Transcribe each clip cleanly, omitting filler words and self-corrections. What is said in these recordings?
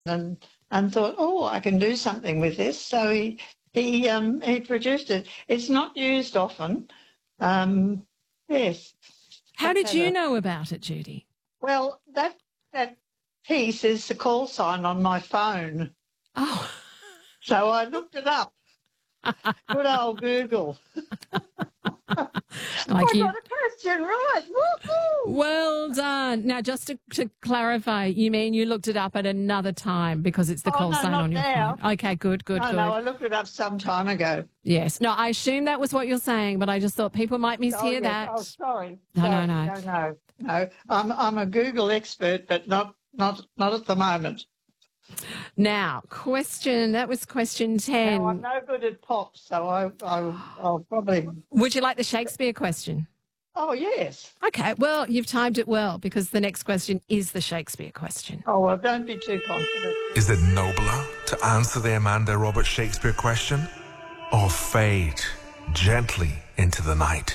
and and thought, oh, I can do something with this. So he produced it. It's not used often. Yes. How did you know about it, Judy? Well, that piece is the call sign on my phone. Oh. So I looked it up. Good old Google. I got a question right. Woo-hoo! Well done. Now, just to clarify, you mean you looked it up at another time because it's the call sign on your phone? Okay, good. No, I looked it up some time ago. Yes. No, I assume that was what you're saying, but I just thought people might mishear that. Oh, sorry. No. No. I'm a Google expert, but not at the moment. Now, that was question 10. Now, I'm no good at pop, so I'll probably... Would you like the Shakespeare question? Oh, yes. Okay, well, you've timed it well because the next question is the Shakespeare question. Oh, well, don't be too confident. Is it nobler to answer the Amanda Roberts Shakespeare question or fade gently into the night?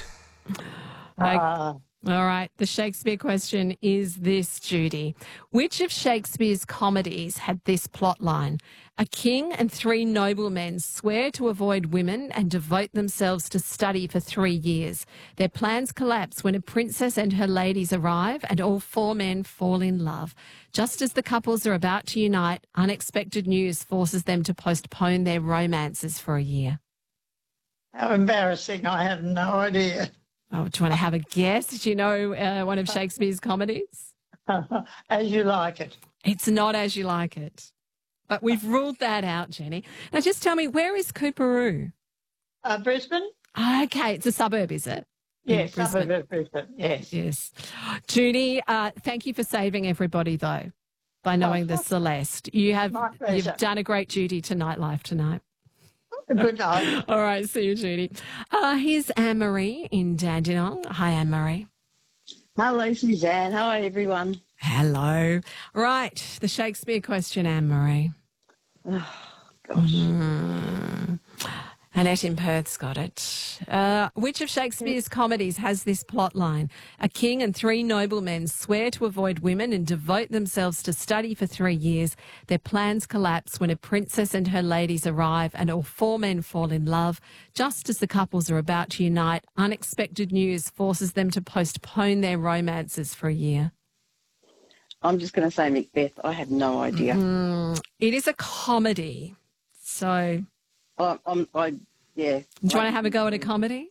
All right, the Shakespeare question is this, Judy. Which of Shakespeare's comedies had this plot line? A king and 3 noblemen swear to avoid women and devote themselves to study for 3 years. Their plans collapse when a princess and her ladies arrive and all 4 men fall in love. Just as the couples are about to unite, unexpected news forces them to postpone their romances for a year. How embarrassing. I have no idea. Oh, do you want to have a guess? Do you know one of Shakespeare's comedies? As You Like It. It's not As You Like It. But we've ruled that out, Jenny. Now, just tell me, where is Coorparoo? Brisbane. Okay, it's a suburb, is it? Yes, suburb of Brisbane, yes. Yes. Judy, thank you for saving everybody, though, by knowing the Celeste. You've done a great duty to Nightlife tonight. Good night. All right, see you, Judy. Here's Anne-Marie in Dandenong. Hi, Anne-Marie. Hello, Suzanne. How are everyone? Hello. Right, the Shakespeare question, Anne-Marie. Oh, gosh. Annette in Perth's got it. Which of Shakespeare's comedies has this plot line? A king and 3 noblemen swear to avoid women and devote themselves to study for 3 years. Their plans collapse when a princess and her ladies arrive and all 4 men fall in love. Just as the couples are about to unite, unexpected news forces them to postpone their romances for a year. I'm just going to say Macbeth. I have no idea. It is a comedy, so... Yeah. Do you want to have a go at a comedy?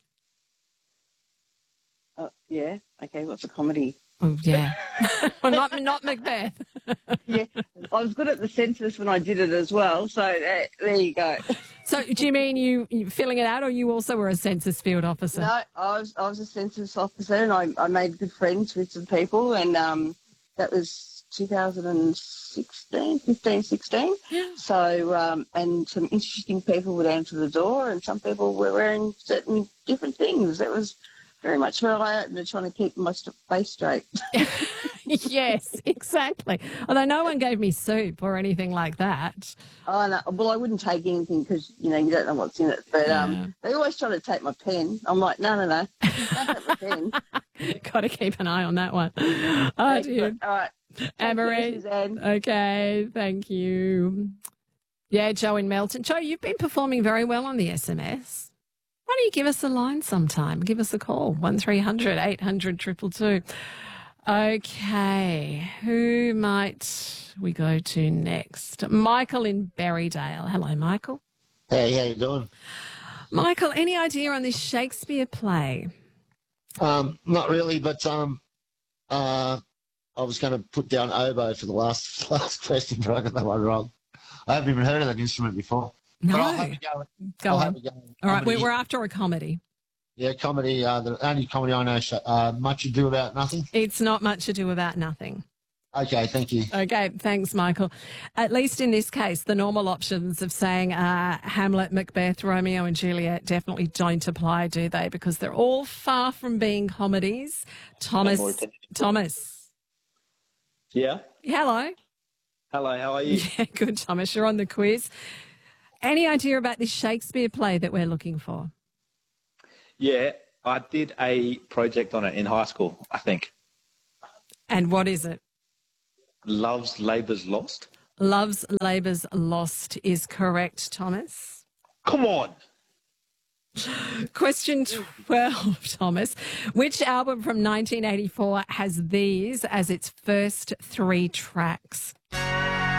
Yeah. Okay, what's a comedy? Oh, yeah. Well, not Macbeth. Yeah, I was good at the census when I did it as well, so there you go. So do you mean you filling it out, or you also were a census field officer? No, I was a census officer, and I made good friends with some people, and that was 15, 16. Yeah. So, and some interesting people would answer the door, and some people were wearing certain different things. It was very much an eye-opener, trying to keep my face straight. Yes, exactly. Although no one gave me soup or anything like that. Oh, no. Well, I wouldn't take anything because, you don't know what's in it. But they always try to take my pen. I'm like, no. Don't take my pen. Got to keep an eye on that one. Oh, dear. All right. Anne-Marie. Okay, thank you. Yeah, Joe in Melton. Joe, you've been performing very well on the SMS. Why don't you give us a line sometime? Give us a call, 1300 800 222. Okay, who might we go to next? Michael in Berrydale. Hello, Michael. Hey, how you doing? Michael, any idea on this Shakespeare play? Not really, but I was going to put down oboe for the last question, but I got that one wrong. I haven't even heard of that instrument before. No. But I'll have a go. Go on. All right, we're after a comedy. Yeah, comedy. The only comedy I know, Much Ado About Nothing. It's not Much Ado About Nothing. Okay, thank you. Okay, thanks, Michael. At least in this case, the normal options of saying Hamlet, Macbeth, Romeo and Juliet definitely don't apply, do they? Because they're all far from being comedies. Thomas. Yeah. Hello. Hello, how are you? Yeah, good, Thomas. You're on the quiz. Any idea about this Shakespeare play that we're looking for? Yeah, I did a project on it in high school, I think. And what is it? Love's Labour's Lost. Love's Labour's Lost is correct, Thomas. Come on. Question 12, Thomas. Which album from 1984 has these as its first 3 tracks?